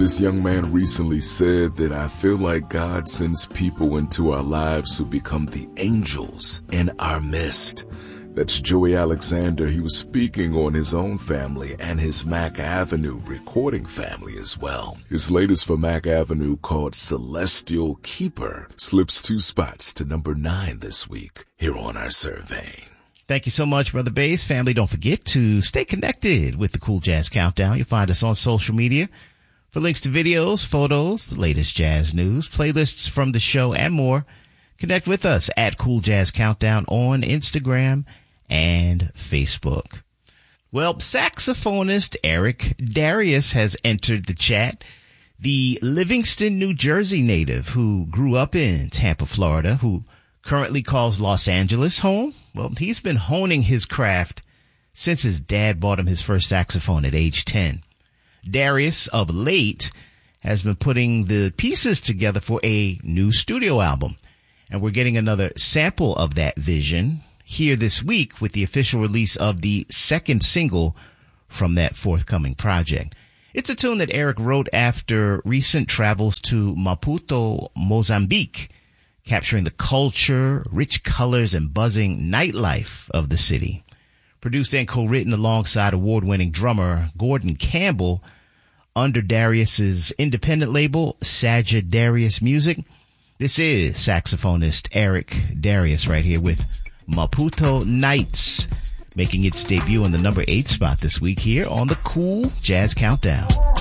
This young man recently said that I feel like God sends people into our lives who become the angels in our midst. That's Joey Alexander. He was speaking on his own family and his Mac Avenue recording family as well. His latest for Mac Avenue, called Celestial Keeper, slips 2 spots to number 9 this week here on our survey. Thank you so much, Brother Bass. Family, don't forget to stay connected with the Cool Jazz Countdown. You'll find us on social media for links to videos, photos, the latest jazz news, playlists from the show, and more. Connect with us at Cool Jazz Countdown on Instagram and Facebook. Well, saxophonist Eric Darius has entered the chat. The Livingston, New Jersey native who grew up in Tampa, Florida, who currently calls Los Angeles home. Well, he's been honing his craft since his dad bought him his first saxophone at age 10. Darius, of late, has been putting the pieces together for a new studio album. And we're getting another sample of that vision here this week with the official release of the second single from that forthcoming project. It's a tune that Eric wrote after recent travels to Maputo, Mozambique, capturing the culture, rich colors, and buzzing nightlife of the city. Produced and co-written alongside award-winning drummer Gordon Campbell under Darius's independent label, Sagittarius Music. This is saxophonist Eric Darius right here with Maputo Nights, making its debut in the number 8 spot this week here on the Cool Jazz Countdown.